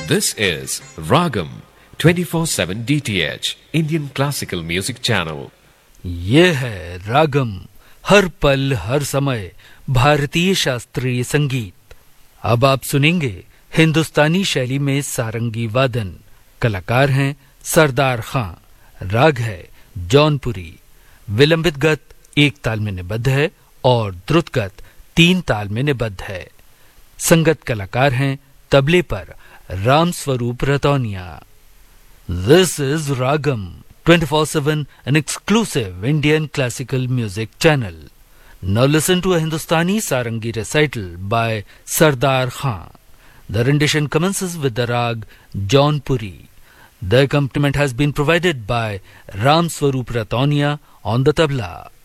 This is Ragam 24/7 DTH Indian Classical Music Channel. ये है रागम, हर पल हर समय भारतीय शास्त्रीय संगीत। अब आप सुनेंगे हिंदुस्तानी शैली में सारंगी वादन। कलाकार हैं सरदार खां। राग है जौनपुरी। विलंबित गत 1 ताल में निबद्ध है और द्रुत गत 3 ताल में निबद्ध है। संगत कलाकार हैं तबले पर Ram Swaroop रतौनिया। This is Ragam 24/7, an exclusive Indian classical music channel. Now listen to a Hindustani Sarangi recital by Sardar Khan. The rendition commences with the rag Jaunpuri. The accompaniment has been provided by Ram Swarup Ratonia on the tabla.